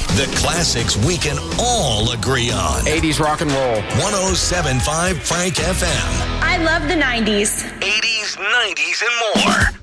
The classics we can all agree on. 80s rock and roll. 107.5 Frank FM. I love the 90s. 80s, 90s, and more.